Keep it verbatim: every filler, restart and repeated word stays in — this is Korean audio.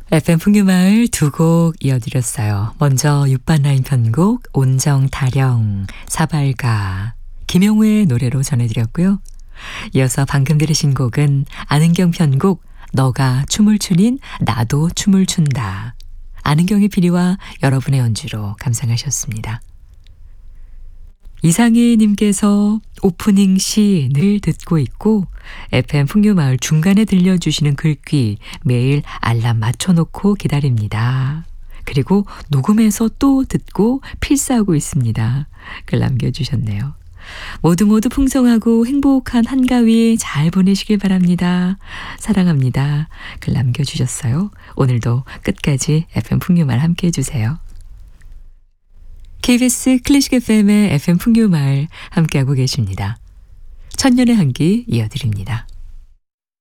에프엠 풍류마을 두 곡 이어드렸어요. 먼저 육반라인 편곡 온정다령 사발가 김용우의 노래로 전해드렸고요. 이어서 방금 들으신 곡은 안은경 편곡 너가 춤을 추닌 나도 춤을 춘다. 안은경의 피리와 여러분의 연주로 감상하셨습니다. 이상희 님께서 오프닝 시 늘 듣고 있고 에프엠 풍류마을 중간에 들려주시는 글귀 매일 알람 맞춰놓고 기다립니다. 그리고 녹음해서 또 듣고 필사하고 있습니다. 글 남겨주셨네요. 모두 모두 풍성하고 행복한 한가위 잘 보내시길 바랍니다. 사랑합니다. 글 남겨주셨어요. 오늘도 끝까지 에프엠 풍류마을 함께해 주세요. 케이비에스 클래식 에프엠의 에프엠 풍류마을 함께하고 계십니다. 천년의 한기 이어드립니다.